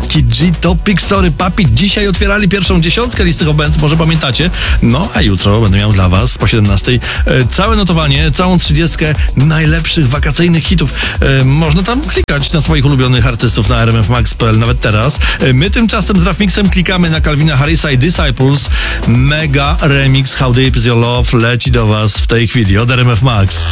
Becky G, Topic, Sorry Papi. Dzisiaj otwierali pierwszą dziesiątkę listy obecnych, może pamiętacie. No, a jutro będę miał dla was po 17 całe notowanie, całą 30 najlepszych wakacyjnych hitów. Można tam klikać na swoich ulubionych artystów na rmfmax.pl nawet teraz. My tymczasem z Rafmixem klikamy na Calvina Harrisa i Disciples. Mega remix How Deep Is Your Love leci do was w tej chwili od RMF Max.